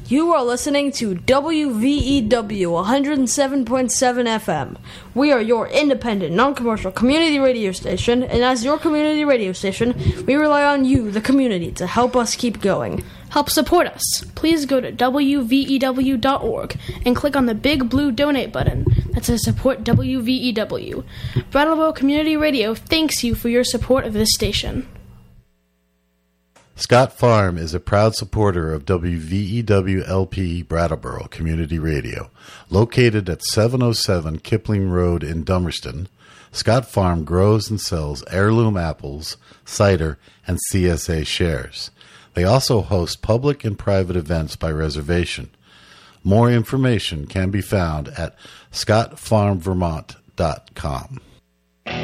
You are listening to WVEW 107.7 FM. We are your independent, non-commercial community radio station, and as your community radio station, we rely on you, the community, to help us keep going. Help support us. Please go to WVEW.org and click on the big blue donate button that says support WVEW. Brattleboro Community Radio thanks you for your support of this station. Scott Farm is a proud supporter of WVEW-LP Brattleboro Community Radio. Located at 707 Kipling Road in Dummerston, Scott Farm grows and sells heirloom apples, cider, and CSA shares. They also host public and private events by reservation. More information can be found at scottfarmvermont.com.